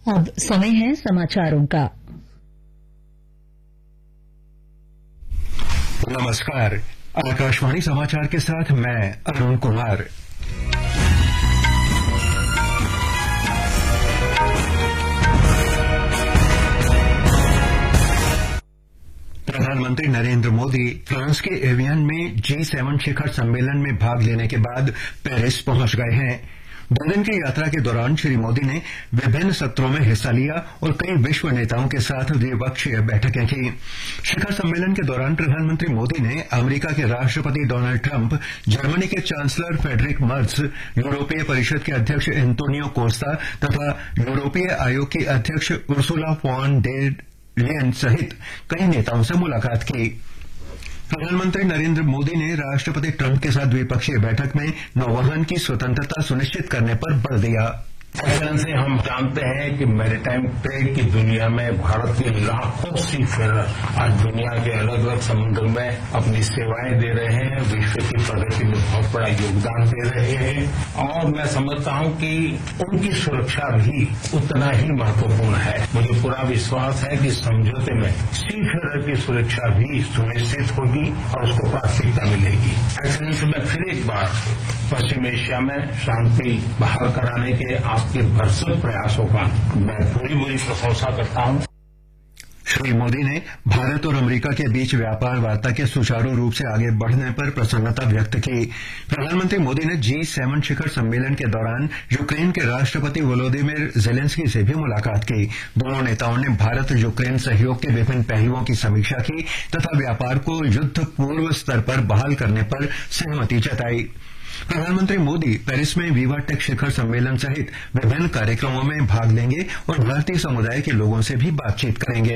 अब समय है समाचारों का। नमस्कार, आकाशवाणी समाचार के साथ मैं अरुण कुमार। प्रधानमंत्री नरेंद्र मोदी फ्रांस के एवियन में G7 शिखर सम्मेलन में भाग लेने के बाद पेरिस पहुंच गए हैं। 2 दिन की यात्रा के दौरान श्री मोदी ने विभिन्न सत्रों में हिस्सा लिया और कई विश्व नेताओं के साथ द्विपक्षीय बैठकें की। शिखर सम्मेलन के दौरान प्रधानमंत्री मोदी ने अमेरिका के राष्ट्रपति डोनाल्ड ट्रंप, जर्मनी के चांसलर फ्रेडरिक मर्ज, यूरोपीय परिषद के अध्यक्ष एंटोनियो कोस्टा तथा यूरोपीय आयोग की अध्यक्ष उर्सुला वॉन डेर लेयन सहित कई नेताओं से मुलाकात की। प्रधानमंत्री नरेंद्र मोदी ने राष्ट्रपति ट्रंप के साथ द्विपक्षीय बैठक में नौवहन की स्वतंत्रता सुनिश्चित करने पर बल दिया। एक्सेलेंसी, हम जानते हैं कि मैरीटाइम ट्रेड की दुनिया में भारत के लाखों सीफेरर आज दुनिया के अलग अलग समुद्र में अपनी सेवाएं दे रहे हैं, विश्व की प्रगति में बहुत बड़ा योगदान दे रहे हैं और मैं समझता हूं कि उनकी सुरक्षा भी उतना ही महत्वपूर्ण है। मुझे पूरा विश्वास है कि समझौते में सीफेरर की सुरक्षा भी सुनिश्चित होगी और उसको प्राथमिकता मिलेगी। एक्सेलेंसी, मैं फिर एक बार पश्चिम एशिया में शांति बहाल कराने के आपके भरसक प्रयासों का मैं पूरी प्रशंसा करता हूं। श्री मोदी ने भारत और अमेरिका के बीच व्यापार वार्ता के सुचारू रूप से आगे बढ़ने पर प्रसन्नता व्यक्त की। प्रधानमंत्री मोदी ने G7 शिखर सम्मेलन के दौरान यूक्रेन के राष्ट्रपति वोलोदिमिर जेलेंस्की से भी मुलाकात की। दोनों नेताओं ने भारत यूक्रेन सहयोग के विभिन्न पहलुओं की समीक्षा की तथा व्यापार को युद्ध पूर्व स्तर पर बहाल करने पर सहमति जताई। प्रधानमंत्री मोदी पेरिस में विवा टेक शिखर सम्मेलन सहित विभिन्न कार्यक्रमों में भाग लेंगे और भारतीय समुदाय के लोगों से भी बातचीत करेंगे।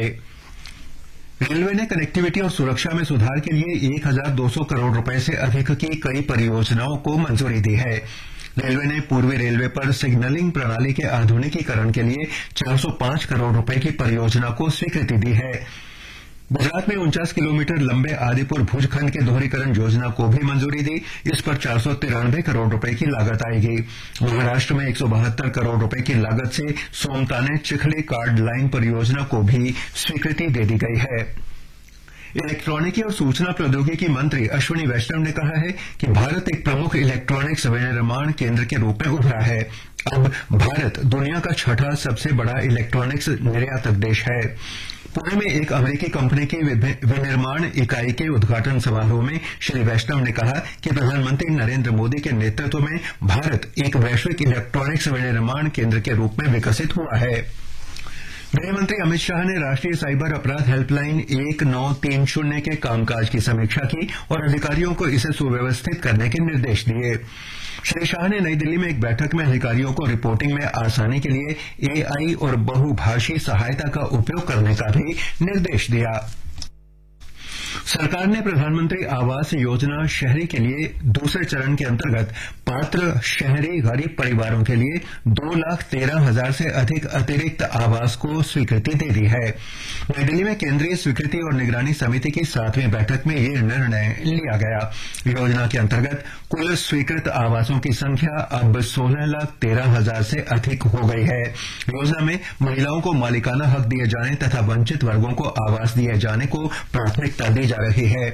रेलवे ने कनेक्टिविटी और सुरक्षा में सुधार के लिए 1,200 करोड़ रुपए से अधिक की कई परियोजनाओं को मंजूरी दी है। रेलवे ने पूर्वी रेलवे पर सिग्नलिंग प्रणाली के आधुनिकीकरण के लिए 405 करोड़ रुपए की परियोजना को स्वीकृति दी है। गुजरात में 49 किलोमीटर लंबे आदिपुर भुज खंड के दोहरीकरण योजना को भी मंजूरी दी। इस पर 493 करोड़ रुपए की लागत आएगी। महाराष्ट्र में 172 करोड़ रुपए की लागत से सोमताने चिखली कार्ड लाइन परियोजना को भी स्वीकृति दे दी गई है। इलेक्ट्रॉनिकी और सूचना प्रौद्योगिकी मंत्री अश्विनी वैष्णव ने कहा है कि भारत एक प्रमुख इलेक्ट्रॉनिक्स विनिर्माण केंद्र के रूप में उभरा है। अब भारत दुनिया का 6ठा सबसे बड़ा इलेक्ट्रॉनिक्स निर्यातक देश है। पुणे में एक अमेरिकी कंपनी की विनिर्माण इकाई के उद्घाटन समारोह में श्री वैष्णव ने कहा कि प्रधानमंत्री नरेंद्र मोदी के नेतृत्व में भारत एक वैश्विक इलेक्ट्रॉनिक्स विनिर्माण केंद्र के रूप में विकसित हुआ है। गृहमंत्री अमित शाह ने राष्ट्रीय साइबर अपराध हेल्पलाइन 1930 के कामकाज की समीक्षा की और अधिकारियों को इसे सुव्यवस्थित करने के निर्देश दिए। श्री शाह ने नई दिल्ली में एक बैठक में अधिकारियों को रिपोर्टिंग में आसानी के लिए AI और बहुभाषी सहायता का उपयोग करने का भी निर्देश दिया। सरकार ने प्रधानमंत्री आवास योजना शहरी के लिए दूसरे चरण के अंतर्गत पात्र शहरी गरीब परिवारों के लिए 2,13,000 से अधिक अतिरिक्त आवास को स्वीकृति दे दी है। नई दिल्ली में केंद्रीय स्वीकृति और निगरानी समिति की 7वीं बैठक में यह निर्णय लिया गया। योजना के अंतर्गत कुल स्वीकृत आवासों की संख्या अब 16,13,000 से अधिक हो गई है। योजना में महिलाओं को मालिकाना हक दिए जाने तथा वंचित वर्गों को आवास दिए जाने को प्राथमिकता दी जा रही है।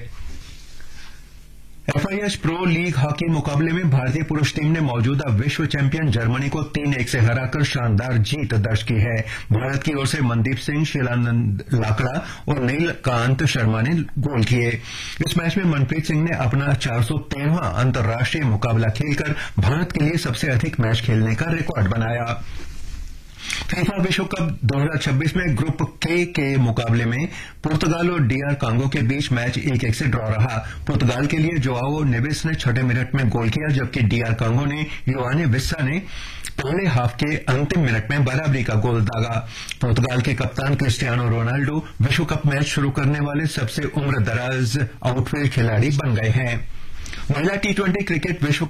FIH प्रो लीग हॉकी मुकाबले में भारतीय पुरुष टीम ने मौजूदा विश्व चैंपियन जर्मनी को 3-1 से हराकर शानदार जीत दर्ज की है। भारत की ओर से मनदीप सिंह, शिलानंद लाकड़ा और नीलकांत शर्मा ने गोल किए। इस मैच में मनप्रीत सिंह ने अपना 413वां अंतर्राष्ट्रीय मुकाबला खेलकर भारत के लिए सबसे अधिक मैच खेलने का रिकॉर्ड बनाया। फीफा विश्व कप 2026 में ग्रुप के मुकाबले में पुर्तगाल और DR कांगो के बीच मैच 1-1 से ड्रॉ रहा। पुर्तगाल के लिए जोआओ नेवेस ने 6ठे मिनट में गोल किया, जबकि DR कांगो ने योआने विस्सा ने पहले हाफ के अंतिम मिनट में बराबरी का गोल दागा। पुर्तगाल के कप्तान क्रिस्टियानो रोनाल्डो विश्व कप मैच शुरू करने वाले सबसे उम्रदराज आउटफील्ड खिलाड़ी बन गए हैं। महिला T20 क्रिकेट विश्व